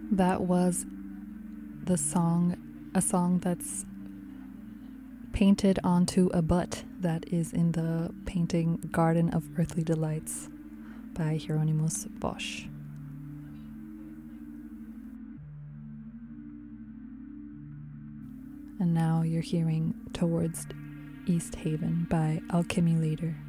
That was a song that's painted onto a butt that is in the painting Garden of Earthly Delights by Hieronymus Bosch. And now you're hearing Towards East Haven by Alchemy Later.